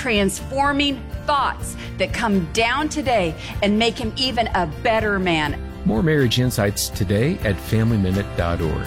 transforming thoughts that come down today and make him even a better man. More marriage insights today at FamilyMinute.org.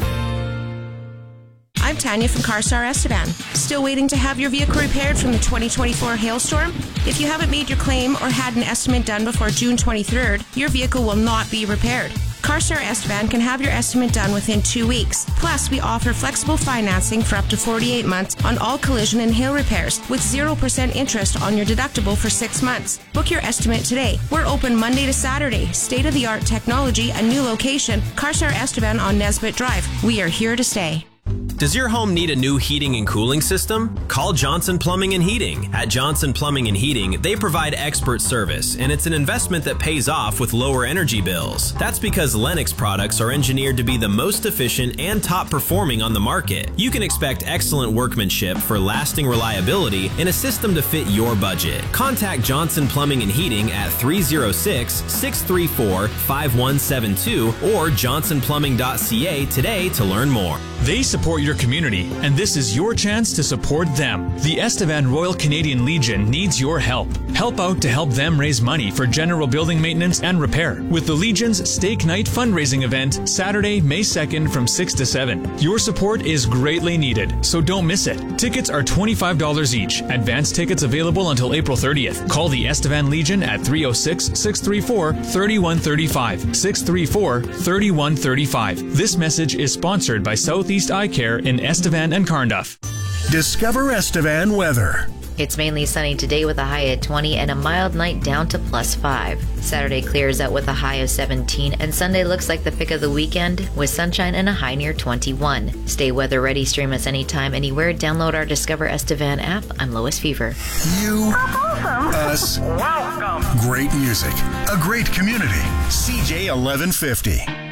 I'm Tanya from CarStar Estevan. Still waiting to have your vehicle repaired from the 2024 hailstorm? If you haven't made your claim or had an estimate done before June 23rd, your vehicle will not be repaired. CarStar Estevan can have your estimate done within 2 weeks. Plus, we offer flexible financing for up to 48 months on all collision and hail repairs with 0% interest on your deductible for 6 months. Book your estimate today. We're open Monday to Saturday. State-of-the-art technology, a new location. CarStar Estevan on Nesbitt Drive. We are here to stay. Does your home need a new heating and cooling system? Call Johnson Plumbing and Heating. At Johnson Plumbing and Heating, they provide expert service, and it's an investment that pays off with lower energy bills. That's because Lennox products are engineered to be the most efficient and top performing on the market. You can expect excellent workmanship for lasting reliability in a system to fit your budget. Contact Johnson Plumbing and Heating at 306-634-5172 or johnsonplumbing.ca today to learn more. They support your community, and this is your chance to support them. The Estevan Royal Canadian Legion needs your help. Help out to help them raise money for general building maintenance and repair with the Legion's Steak Night fundraising event Saturday, May 2nd from 6 to 7. Your support is greatly needed, so don't miss it. Tickets are $25 each. Advance tickets available until April 30th. Call the Estevan Legion at 306-634-3135. 634-3135. This message is sponsored by Southeast Eye Care in Estevan and Carnduff. Discover Estevan weather. It's mainly sunny today with a high at 20 and a mild night down to +5. Saturday clears out with a high of 17, and Sunday looks like the pick of the weekend with sunshine and a high near 21. Stay weather ready, stream us anytime, anywhere. Download our Discover Estevan app. I'm Lois Fever. You, awesome. Us, welcome. Great music, a great community. CJ 1150.